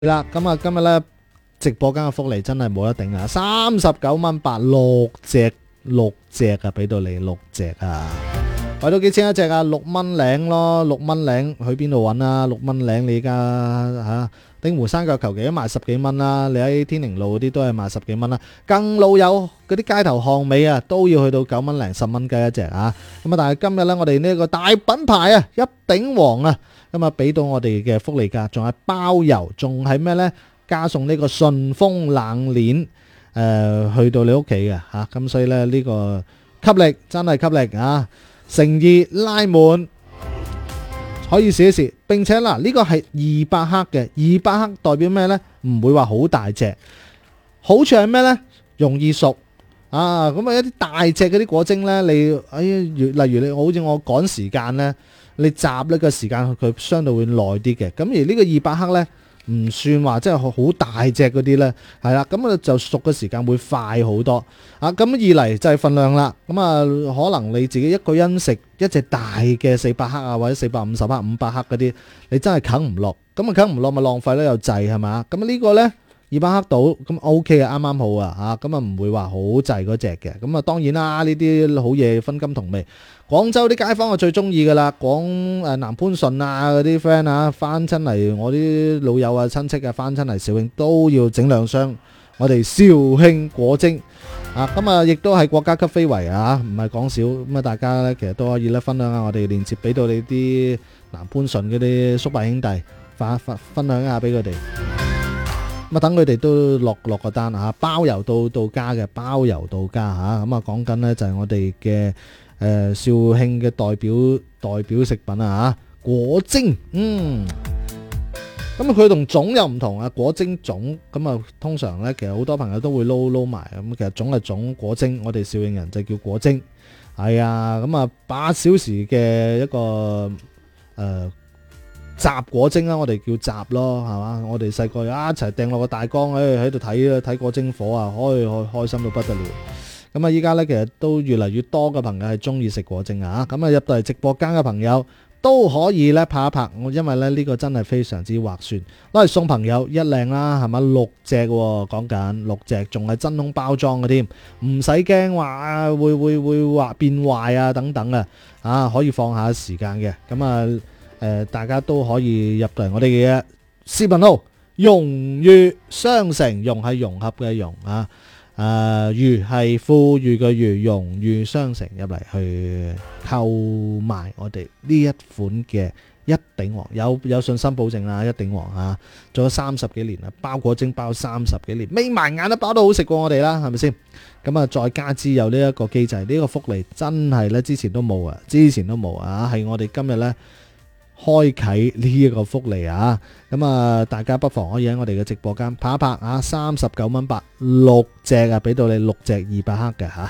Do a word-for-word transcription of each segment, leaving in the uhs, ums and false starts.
啦，咁啊今日咧直播間嘅福利真係冇得頂啊！三十九蚊八六隻六隻啊，俾到你六隻啊！買到幾錢一隻啊？六蚊零咯，六蚊零去邊度揾啊？六蚊零你而家嚇丁湖山腳求其都賣十幾蚊啦，你喺天寧路嗰啲都係賣十幾蚊啦。更老友嗰啲街頭巷尾啊，都要去到九蚊零十蚊雞一隻啊！咁啊，但係今日咧，我哋呢個大品牌啊，一鼎王啊！咁啊，俾到我哋嘅福利價，仲係包郵，仲係咩呢？加送呢個順豐冷鏈，誒、呃，去到你屋企嘅嚇。咁、啊、所以咧，呢、這個吸力真係吸力啊！誠意拉滿，可以試一試。並且嗱，呢、這個係二百克嘅，二百克代表咩呢？唔會話好大隻，好處係咩呢？容易熟啊！咁啊，一啲大隻嗰啲果精呢，你哎呀，例如你好似我趕時間呢。你集呢個時間佢相對會耐啲嘅，咁而呢個二百克呢，唔算話真係好大隻嗰啲呢，係啦，咁啊就熟嘅時間會快好多啊！咁二嚟就係份量啦，咁啊可能你自己一個人食一隻大嘅四百克啊，或者四百五十克、五百克嗰啲，你真係啃唔落，咁啊啃唔落咪浪費咯，又滯係嘛？咁呢個呢。二百克到咁 OK 啊，啱啱好啊嚇，咁啊唔會話好滯嗰隻嘅，咁啊當然啦，呢啲好嘢分金同味。廣州啲街坊啊最中意噶啦，廣誒南番順啊嗰啲 friend 啊，翻親嚟我啲老友啊親戚啊翻親嚟肇慶都要整兩箱我哋肇慶果精啊，咁啊亦都係國家級非遺啊，唔係講少，咁啊大家咧其實都可以咧分享下我哋鏈接俾到你啲南番順嗰啲叔伯兄弟，分分分享一下俾佢哋。咁啊，等佢哋都落落個單啊，包郵到到家嘅，包郵到家嚇。咁啊，講緊呢就係我哋嘅誒肇慶嘅代表代表食品啊嚇，果精，嗯。咁啊，佢同粽又唔同啊，果精粽咁啊，通常呢其實好多朋友都會撈撈埋咁，其實粽係粽，果精我哋肇慶人就叫果精，係啊。咁啊，八小時嘅一個誒。呃雜果精啦，我哋叫雜咯，係嘛？我哋細個一齊掟落個大缸，誒喺度睇睇果精火啊，開開開心到不得了。咁啊，依家呢，其實都越嚟越多嘅朋友係中意食果精啊。咁啊，入到嚟直播間嘅朋友都可以咧拍一拍，我因為咧呢、呢個真係非常之划算，攞嚟送朋友一靚啦，係咪？六隻喎，講緊六隻，仲係真空包裝嘅添，唔使驚話會會會話變壞啊等等啊，啊可以放下時間嘅，咁啊。誒、呃，大家都可以入嚟我哋嘅視頻號，融裕商城，融係融合嘅融啊，誒，裕係富裕嘅裕，融裕商城入嚟去購買我哋呢一款嘅一鼎王，有有信心保證啦，一鼎王啊，做咗三十幾年啦，包果精包三十幾年，眯埋眼都包到好食過我哋啦，係咪先？咁啊，再加之有呢一個機制，呢、呢個福利真係咧之前都冇啊，之前都冇啊，係我哋今日咧。開啟呢一個福利啊！咁啊，大家不妨可以喺我哋嘅直播間拍一拍啊，三十九蚊八六隻啊，俾到你六隻二百克嘅吓。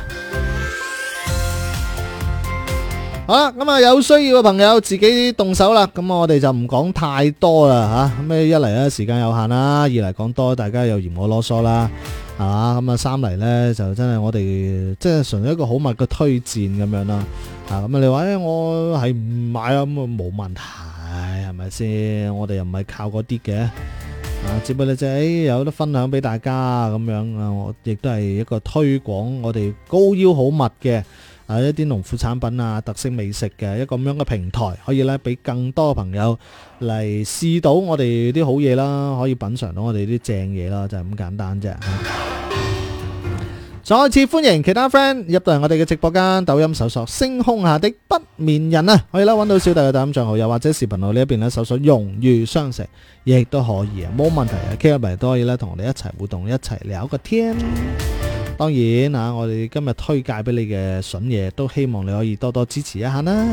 好啦，咁啊有需要嘅朋友自己動手啦。咁我哋就唔講太多啦吓。咁一嚟咧時間有限啦，二嚟講多大家又嫌我囉嗦啦，係嘛？咁啊三嚟咧就真係我哋即係純粹一個好密嘅推薦咁樣啦。啊咁啊你話誒我係唔買啊，咁啊冇問題係咪先？我哋又唔係靠嗰啲嘅啊，只不過就誒有得分享俾大家咁樣啊，我亦都係一個推廣我哋高腰好密嘅。啊！一啲農副產品啊，特色美食嘅一個咁樣嘅平台，可以咧俾更多朋友嚟試到我哋啲好嘢啦，可以品嘗到我哋啲正嘢啦，就係咁簡單啫。再次歡迎其他 friend 入到嚟我哋嘅直播間，抖音搜索星空下的不眠人啊，可以啦揾到小弟嘅抖音賬號，又或者視頻號呢一邊咧搜索融裕商城，亦都可以啊，冇問題啊，K 入嚟都可以咧同我哋一齊互動，一齊聊個天。當然啊，我哋今日推介俾你嘅筍嘢，都希望你可以多多支持一下啦。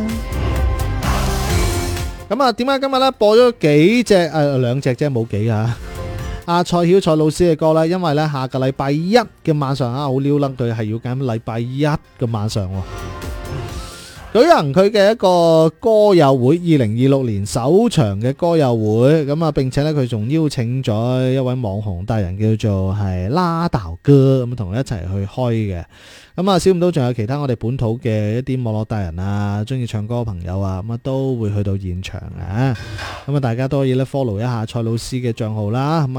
咁啊，點解今日咧播咗幾隻誒兩隻啫，冇幾啊？阿蔡曉蔡老師嘅歌咧，因為咧下個禮拜一嘅晚上啊，好撩楞佢係要揀禮拜一嘅晚上喎。 舉行佢嘅一個歌友會，二零二六年首場嘅歌友會，咁啊，並且咧佢仲邀請咗一位網紅達人叫做係拉道哥，咁同佢一齊去開嘅。咁啊，少唔到仲有其他我哋本土嘅一啲網絡達人啊，中意唱歌嘅朋友啊，咁啊都會去到現場啊。咁啊，大家都可以咧 follow 一下蔡老師嘅賬號啦。咁啊。